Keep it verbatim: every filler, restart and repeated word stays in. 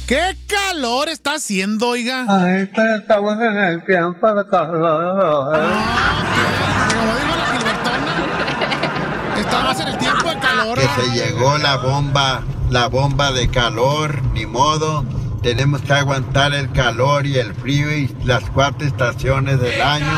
¡Qué calor está haciendo, oiga! Ay, pero estamos en el tiempo de calor. Ah, como dijo la Gilbertona, estamos en el tiempo de calor. Que se llegó la bomba, la bomba de calor, ni modo. Tenemos que aguantar el calor y el frío y las cuatro estaciones del año.